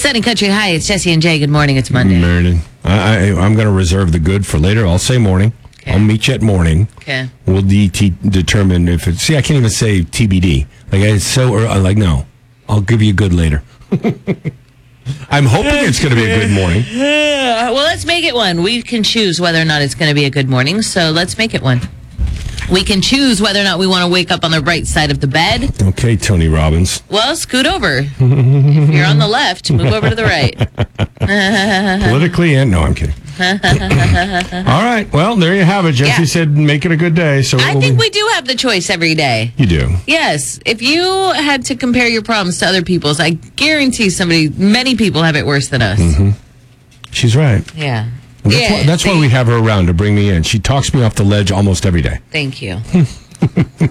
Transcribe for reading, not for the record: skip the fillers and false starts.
Sunny Country High, it's Jesse and Jay. Good morning, it's Monday. Morning. I'm going to reserve the good for later. I'll say morning. Okay. I'll meet you at morning. Okay. We'll determine if it's... See, I can't even say TBD. Like, it's so... no. I'll give you a good later. I'm hoping it's going to be a good morning. Well, let's make it one. We can choose whether or not it's going to be a good morning, so let's make it one. We can choose whether or not we want to wake up on the right side of the bed. Okay, Tony Robbins. Well, scoot over. If you're on the left, move over to the right. Politically and... No, I'm kidding. All right. Well, there you have it. Jesse said make it a good day. So I think we do have the choice every day. You do? Yes. If you had to compare your problems to other people's, I guarantee many people have it worse than us. Mm-hmm. She's right. Yeah. That's why we have her around to bring me in. She talks me off the ledge almost every day. Thank you.